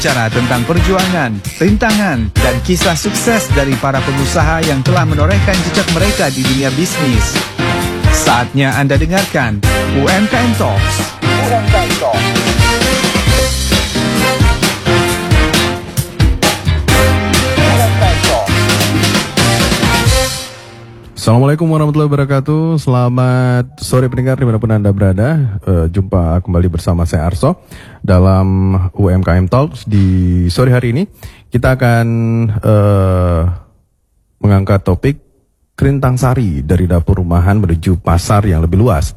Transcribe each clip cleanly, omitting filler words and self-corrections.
Bicara tentang perjuangan, rintangan, dan kisah sukses dari para pengusaha yang telah menorehkan jejak mereka di dunia bisnis. Saatnya Anda dengarkan UMKM Talks. UMKM Talks. Assalamualaikum warahmatullahi wabarakatuh. Selamat sore pendengar dimanapun Anda berada. Jumpa kembali bersama saya Arso dalam UMKM Talks. Di sore hari ini kita akan mengangkat topik kerintang sari dari dapur rumahan menuju pasar yang lebih luas.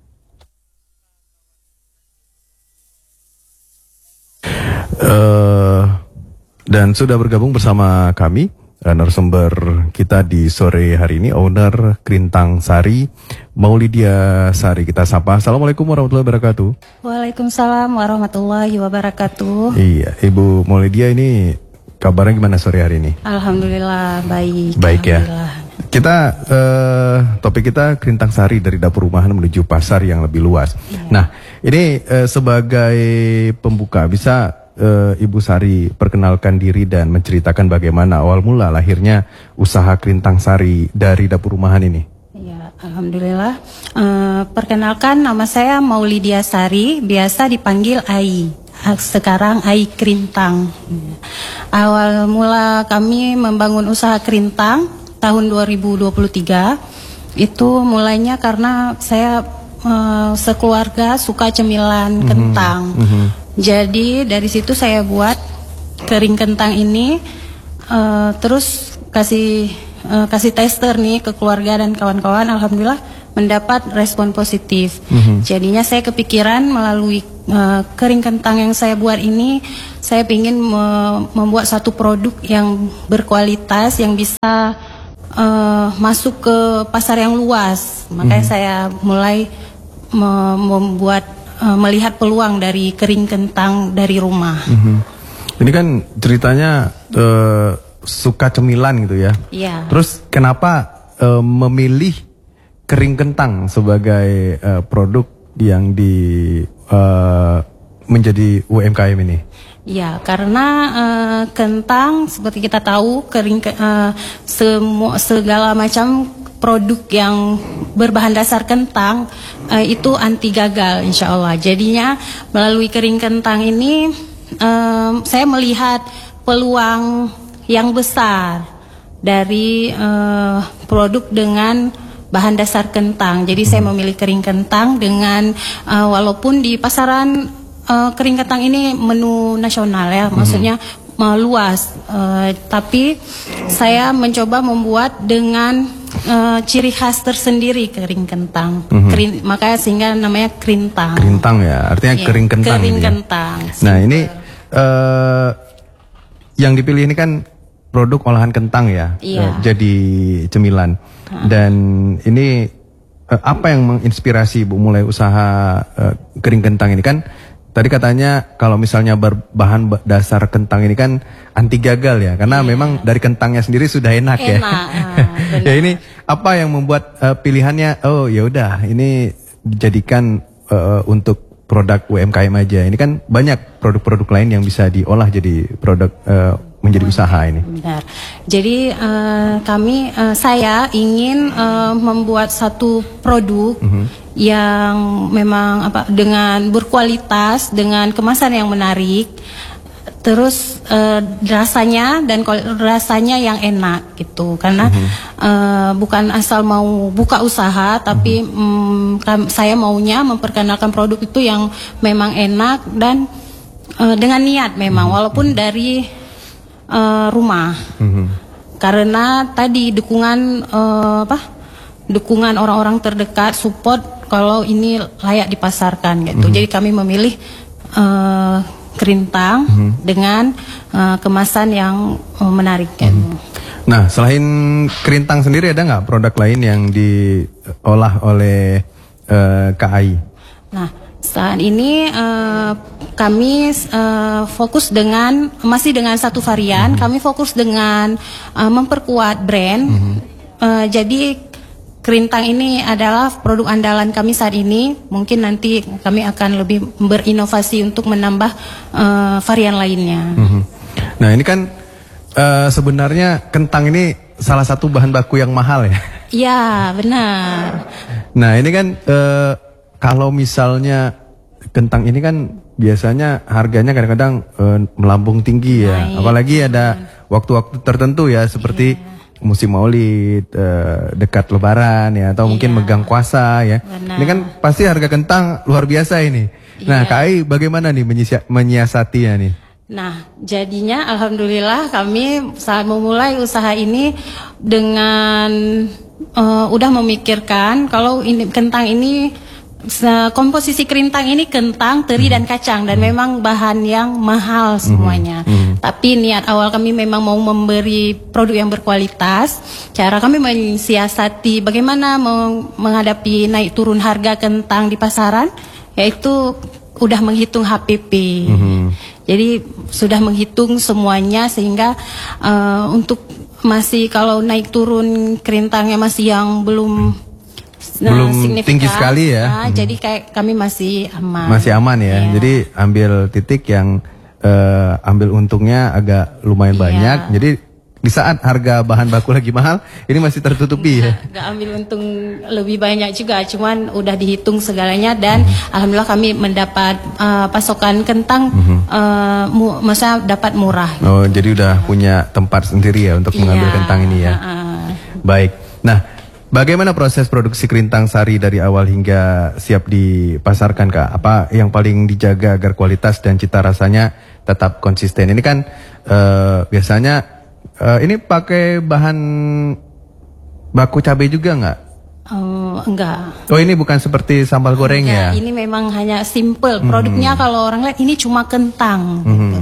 Dan sudah bergabung bersama kami narasumber kita di sore hari ini, owner Kerintang Sari, Maulidia Sari. Kita sapa. Assalamualaikum warahmatullahi wabarakatuh. Waalaikumsalam warahmatullahi wabarakatuh. Iya, Ibu Maulidia, ini kabarnya gimana sore hari ini? Alhamdulillah baik. Baik ya. Kita topik kita Kerintang Sari dari dapur rumahan menuju pasar yang lebih luas. Iya. Nah, ini sebagai pembuka bisa Ibu Sari perkenalkan diri dan menceritakan bagaimana awal mula lahirnya usaha Kerintang Sari dari dapur rumahan ini. Ya, alhamdulillah. Perkenalkan, nama saya Maulidia Sari, biasa dipanggil Ai. Sekarang Ai Kerintang. Awal mula kami membangun usaha kerintang tahun 2023. Itu mulainya karena saya sekeluarga suka cemilan kentang. Jadi dari situ saya buat kering kentang ini, terus kasih tester nih ke keluarga dan kawan-kawan. Alhamdulillah mendapat respon positif. Jadinya saya kepikiran melalui kering kentang yang saya buat ini, saya ingin membuat satu produk yang berkualitas yang bisa masuk ke pasar yang luas. Makanya saya mulai melihat peluang dari kering kentang dari rumah. Ini kan ceritanya suka cemilan gitu ya. Iya. Terus kenapa memilih kering kentang sebagai produk yang menjadi UMKM ini? Ya, karena kentang seperti kita tahu segala macam produk yang berbahan dasar kentang itu anti gagal, insya Allah. Jadinya melalui kering kentang ini saya melihat peluang yang besar dari produk dengan bahan dasar kentang. Jadi saya memilih kering kentang dengan walaupun di pasaran kering kentang ini menu nasional ya, maksudnya luas, tapi saya mencoba membuat dengan ciri khas tersendiri kering kentang. Makanya sehingga namanya kerintang. Kerintang ya, artinya iya, kering kentang. Kering ini kentang. Ya. Nah ini yang dipilih ini kan produk olahan kentang ya, iya. Jadi cemilan. Dan ini apa yang menginspirasi Bu mulai usaha kering kentang ini? Kan tadi katanya kalau misalnya berbahan dasar kentang ini kan anti gagal ya, karena memang dari kentangnya sendiri sudah enak ya. Ya ini apa yang membuat pilihannya? Oh ya udah, ini dijadikan untuk produk UMKM aja. Ini kan banyak produk-produk lain yang bisa diolah jadi produk menjadi usaha ini. Benar. Jadi saya ingin membuat satu produk yang memang dengan berkualitas, dengan kemasan yang menarik, terus rasanya yang enak gitu. Karena bukan asal mau buka usaha, tapi saya maunya memperkenalkan produk itu yang memang enak dan dengan niat memang, walaupun dari rumah. Karena tadi dukungan orang-orang terdekat, support kalau ini layak dipasarkan gitu. Jadi kami memilih kerintang dengan kemasan yang menarik gitu. Nah, selain kerintang sendiri ada nggak produk lain yang diolah oleh KAI? Nah, saat ini kami fokus masih dengan satu varian. Kami fokus dengan memperkuat brand. Jadi kerintang ini adalah produk andalan kami saat ini. Mungkin nanti kami akan lebih berinovasi untuk menambah varian lainnya. Nah ini kan sebenarnya kentang ini salah satu bahan baku yang mahal ya. Iya, benar. Nah ini kan kalau misalnya kentang ini kan biasanya harganya kadang-kadang melambung tinggi ya. Naik. Apalagi ada waktu-waktu tertentu ya seperti musim Maulid, dekat Lebaran ya, atau mungkin megang puasa ya. Benar. Ini kan pasti harga kentang luar biasa ini. Nah, Kak Ai bagaimana nih menyiasatinya nih? Nah, jadinya alhamdulillah kami saat memulai usaha ini dengan udah memikirkan kalau ini kentang ini komposisi kerintang ini kentang, teri dan kacang dan memang bahan yang mahal semuanya. Tapi niat awal kami memang mau memberi produk yang berkualitas. Cara kami mensiasati bagaimana menghadapi naik turun harga kentang di pasaran, yaitu udah menghitung HPP. Jadi sudah menghitung semuanya sehingga untuk masih kalau naik turun kerintangnya masih yang belum tinggi sekali ya. Nah, jadi kayak kami masih aman. Masih aman ya. Jadi ambil titik yang ambil untungnya agak lumayan banyak. Jadi di saat harga bahan baku lagi mahal, ini masih tertutupi ya. Gak ambil untung lebih banyak juga, cuman udah dihitung segalanya dan alhamdulillah kami mendapat pasokan kentang, masa dapat murah. Oh, jadi udah punya tempat sendiri ya untuk mengambil kentang ini ya. Baik. Nah. Bagaimana proses produksi kerintang sari dari awal hingga siap dipasarkan, Kak? Apa yang paling dijaga agar kualitas dan cita rasanya tetap konsisten? Ini kan biasanya ini pakai bahan baku cabai juga nggak? Enggak. Oh, ini bukan seperti sambal goreng ya? Ini memang hanya simple. Produknya kalau orang lihat ini cuma kentang. Gitu.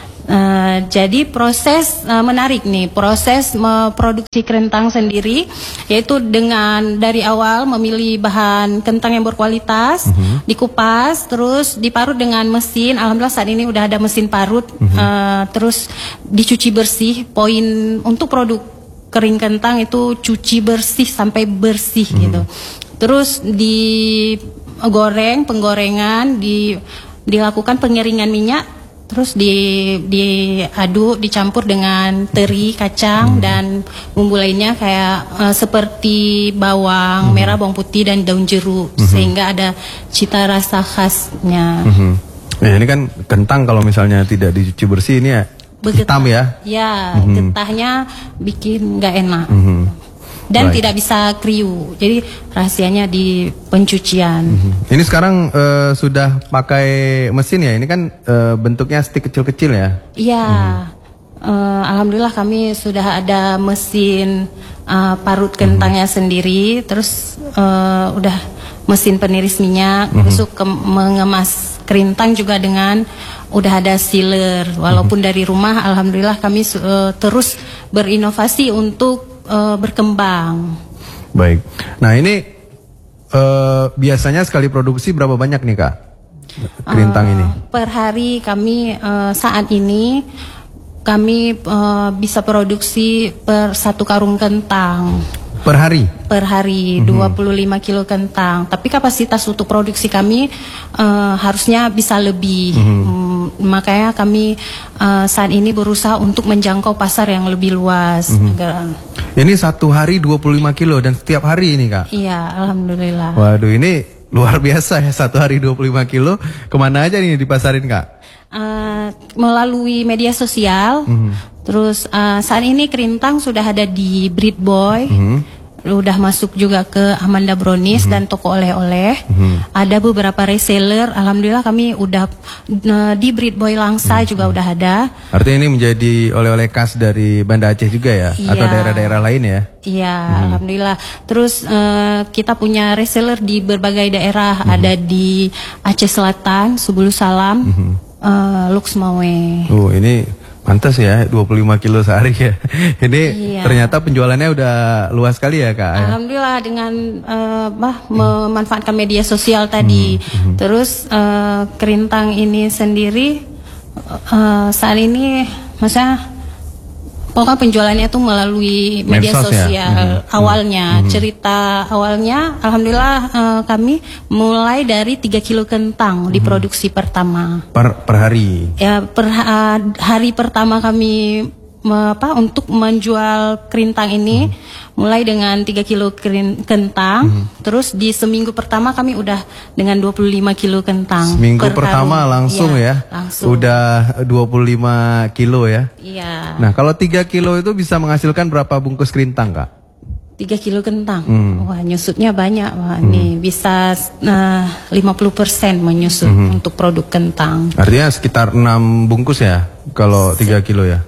Jadi proses menarik nih, proses memproduksi kerintang sendiri, yaitu dengan dari awal memilih bahan kentang yang berkualitas, dikupas, terus diparut dengan mesin. Alhamdulillah saat ini udah ada mesin parut, terus dicuci bersih. Poin untuk produk kering kentang itu cuci bersih sampai bersih gitu. Terus digoreng, penggorengan, dilakukan pengeringan minyak. Terus diaduk, dicampur dengan teri, kacang dan bumbu lainnya kayak seperti bawang merah, bawang putih dan daun jeruk sehingga ada cita rasa khasnya. Ya, ini kan kentang kalau misalnya tidak dicuci bersih ini ya hitam ya? Ya, getahnya bikin nggak enak. Dan tidak bisa kriuk. Jadi rahasianya di pencucian. Ini sekarang sudah pakai mesin ya? Ini kan bentuknya stick kecil-kecil ya? Iya. Alhamdulillah kami sudah ada mesin parut kentangnya sendiri. Terus udah mesin peniris minyak. Terus mengemas kerintang juga dengan udah ada sealer. Walaupun dari rumah, alhamdulillah kami terus berinovasi untuk berkembang. Baik. Nah ini biasanya sekali produksi berapa banyak nih, Kak? Kerintang ini? Per hari kami saat ini kami bisa produksi per 1 karung kentang. Per hari? Per hari 25 kilo kentang. Tapi kapasitas untuk produksi kami harusnya bisa lebih. Makanya kami saat ini berusaha untuk menjangkau pasar yang lebih luas. Ini 1 hari 25 kilo dan setiap hari ini, Kak? Iya, alhamdulillah. Waduh, ini luar biasa ya, 1 hari 25 kilo. Kemana aja nih dipasarin, Kak? Melalui media sosial. Terus saat ini kerintang sudah ada di Breed Boy. Udah masuk juga ke Amanda Brownies dan toko oleh-oleh. Ada beberapa reseller. Alhamdulillah kami udah di Breed Boy Langsa juga udah ada. Artinya ini menjadi oleh-oleh khas dari Banda Aceh juga ya? Iya. Atau daerah-daerah lain ya? Iya, alhamdulillah. Terus kita punya reseller di berbagai daerah. Ada di Aceh Selatan, Subulu Salam, Luxmawe. Oh, ini pantas ya, 25 kilo sehari ya. Ini ternyata penjualannya udah luas sekali ya, Kak? Alhamdulillah dengan memanfaatkan media sosial tadi. Terus kerintang ini sendiri saat ini masa pokoknya penjualannya tuh melalui media Medsos ya? sosial awalnya. Cerita awalnya, alhamdulillah kami mulai dari 3 kilo kentang di produksi pertama. Per hari. Ya, hari pertama kami untuk menjual kerintang ini mulai dengan 3 kilo kentang, terus di seminggu pertama kami udah dengan 25 kilo kentang. Seminggu pertama langsung ya? Langsung. Udah 25 kilo ya? Iya. Nah, kalau 3 kilo itu bisa menghasilkan berapa bungkus kerintang, Kak? 3 kilo kentang. Wah, nyusutnya banyak. Wah, nih bisa 50% menyusut untuk produk kentang. Artinya sekitar 6 bungkus ya kalau 3 kilo ya?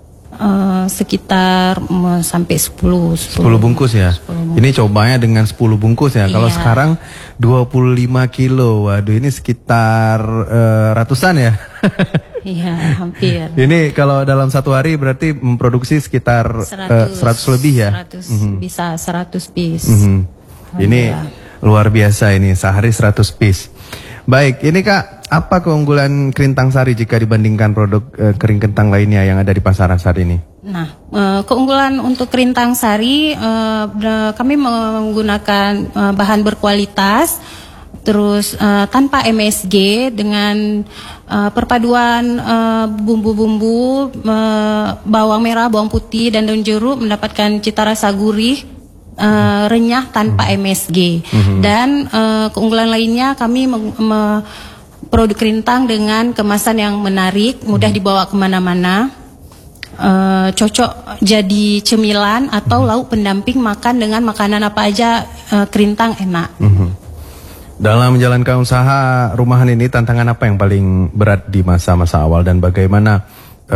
Sekitar sampai 10 bungkus ya. Ini cobanya dengan 10 bungkus ya. Kalau sekarang 25 kilo. Waduh, ini sekitar ratusan ya. Iya, hampir. Ini kalau dalam satu hari berarti memproduksi sekitar 100 lebih ya. 100 bisa 100 piece. Ini luar biasa ini, sehari 100 piece. Baik, ini Kak, apa keunggulan kerintang sari jika dibandingkan produk kering kentang lainnya yang ada di pasaran saat ini? Nah, keunggulan untuk kerintang sari, kami menggunakan bahan berkualitas, terus tanpa MSG, dengan perpaduan bumbu-bumbu, bawang merah, bawang putih, dan daun jeruk mendapatkan cita rasa gurih, renyah tanpa MSG. Dan keunggulan lainnya, kami produk kerintang dengan kemasan yang menarik, mudah dibawa kemana-mana, cocok jadi cemilan atau lauk pendamping makan dengan makanan apa aja. Kerintang enak. Dalam menjalankan usaha rumahan ini, tantangan apa yang paling berat di masa-masa awal dan bagaimana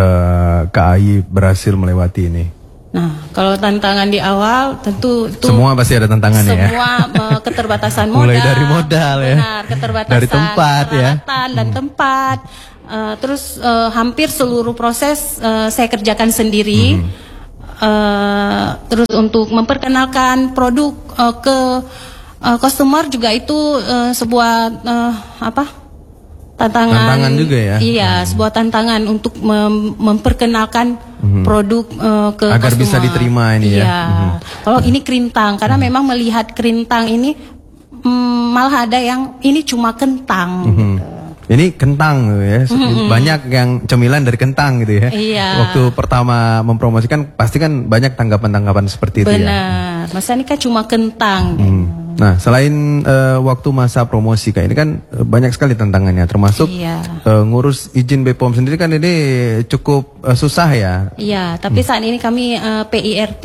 KAI berhasil melewati ini? Nah, kalau tantangan di awal tentu itu semua pasti ada tantangannya ya. Semua keterbatasan modal. Mulai dari modal ya. Benar, keterbatasan dari tempat ya. Dan tempat. Terus hampir seluruh proses saya kerjakan sendiri. Terus untuk memperkenalkan produk ke customer juga itu sebuah tantangan juga ya. Iya, sebuah tantangan untuk memperkenalkan produk ke agar customer. bisa diterima ini ya. Iya. Kalau ini kerintang, karena memang melihat kerintang ini malah ada yang ini cuma kentang. Ini kentang ya. Banyak yang cemilan dari kentang gitu ya. Iya. Waktu pertama mempromosikan pasti kan banyak tanggapan-tanggapan seperti itu ya. Benar. Masa ini kan cuma kentang. Nah, selain waktu masa promosi Kak, ini kan banyak sekali tantangannya, termasuk ngurus izin BPOM sendiri kan ini cukup susah ya. Iya, tapi saat ini kami PIRT,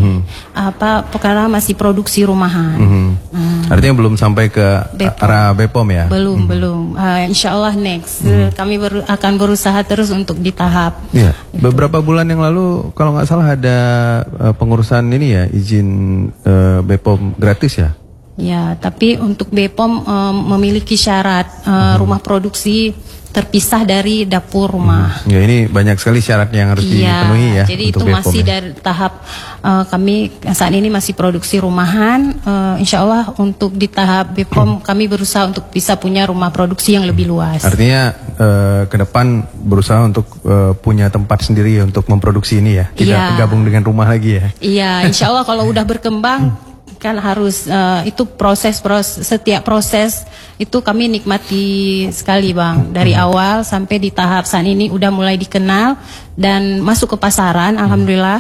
karena masih produksi rumahan. Artinya belum sampai ke arah BPOM ya? Belum. Insya Allah next kami akan berusaha terus untuk di tahap. Iya. Beberapa bulan yang lalu kalau nggak salah ada pengurusan ini ya, izin BPOM gratis ya? Ya, tapi untuk BPOM memiliki syarat rumah produksi terpisah dari dapur rumah. Ya, ini banyak sekali syaratnya yang harus dipenuhi ya. Jadi itu BPOM masih dari tahap kami saat ini masih produksi rumahan. Insya Allah untuk di tahap BPOM kami berusaha untuk bisa punya rumah produksi yang lebih luas. Artinya ke depan berusaha untuk punya tempat sendiri untuk memproduksi ini ya. Tidak gabung dengan rumah lagi ya. Iya, Insya Allah kalau udah berkembang kan harus itu setiap proses itu kami nikmati sekali Bang, dari awal sampai di tahap saat ini udah mulai dikenal dan masuk ke pasaran. Alhamdulillah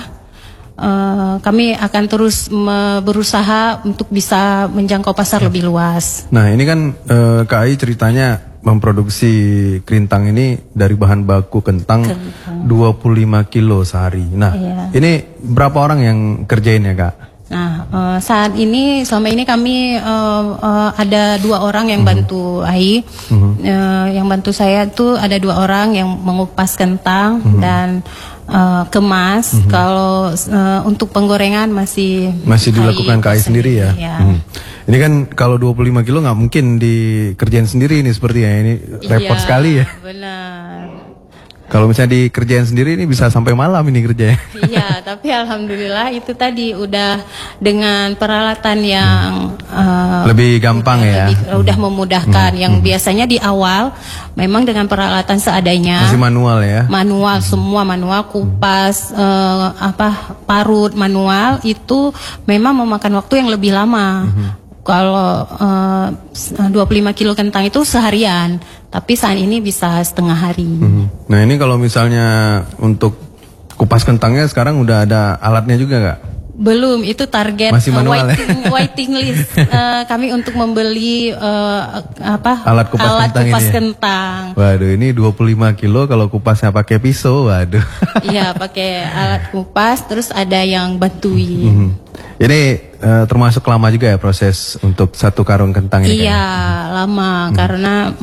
kami akan terus berusaha untuk bisa menjangkau pasar lebih luas. Nah, ini kan KAI ceritanya memproduksi kerintang ini dari bahan baku kentang 25 kilo sehari. Nah, ini berapa orang yang kerjain ya Kak? Nah, saat ini selama ini kami ada 2 orang yang bantu AI. Yang bantu saya tuh ada 2 orang yang mengupas kentang dan kemas. Kalau untuk penggorengan masih dilakukan KAI sendiri ya. Ini kan kalau 25 kilo nggak mungkin dikerjain sendiri ini sepertinya, ini repot sekali ya. Benar. Kalau misalnya dikerjain sendiri ini bisa sampai malam ini kerjanya. Iya, tapi alhamdulillah itu tadi udah dengan peralatan yang Lebih gampang ya. udah memudahkan. Yang biasanya di awal memang dengan peralatan seadanya. Masih manual ya. Manual, semua manual, kupas, parut manual itu memang memakan waktu yang lebih lama. Kalau 25 kilo kentang itu seharian, tapi saat ini bisa setengah hari. Nah ini kalau misalnya untuk kupas kentangnya sekarang udah ada alatnya juga nggak? Belum, itu target Masih manual waiting list kami untuk membeli alat kupas kentang. Waduh, ini 25 kilo kalau kupasnya pakai pisau, waduh. Iya, pakai alat kupas, terus ada yang bantuin. Ini termasuk lama juga ya proses untuk satu karung kentang ini? Iya, lama karena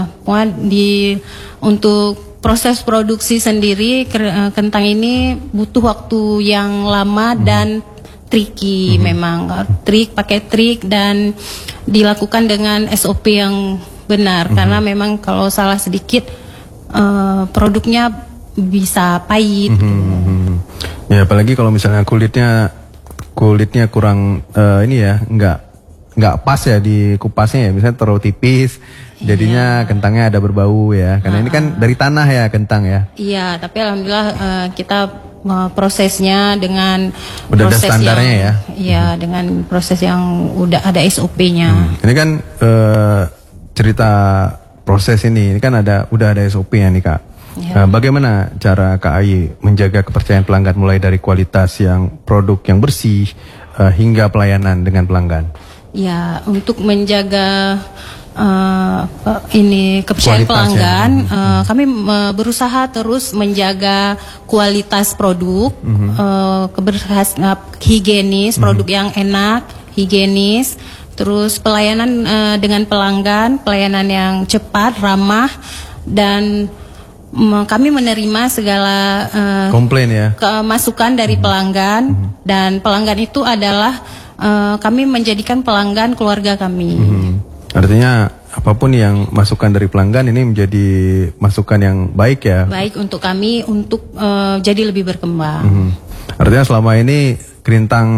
untuk proses produksi sendiri kentang ini butuh waktu yang lama dan tricky memang. Pakai trik dan dilakukan dengan SOP yang benar karena memang kalau salah sedikit produknya bisa pahit. Ya apalagi kalau misalnya kulitnya kurang ini ya nggak pas ya di kupasnya ya, misalnya terlalu tipis. Jadinya kentangnya ada berbau ya, karena ini kan dari tanah ya kentang ya. Iya, tapi alhamdulillah kita prosesnya dengan udah ada standarnya ya. Iya, dengan proses yang udah ada SOP-nya. Ini kan cerita proses ini kan udah ada SOP-nya nih Kak. Ya. Bagaimana cara KAI menjaga kepercayaan pelanggan mulai dari kualitas produk yang bersih hingga pelayanan dengan pelanggan? Ya, untuk menjaga kepercayaan pelanggan, kami berusaha terus menjaga kualitas produk, higienis, produk yang enak, higienis, terus pelayanan dengan pelanggan, pelayanan yang cepat, ramah, dan kami menerima segala komplain ya, masukan dari pelanggan, dan pelanggan itu adalah kami menjadikan pelanggan keluarga kami. Artinya apapun yang masukan dari pelanggan ini menjadi masukan yang baik ya. Baik untuk kami untuk jadi lebih berkembang. Artinya selama ini Kerintang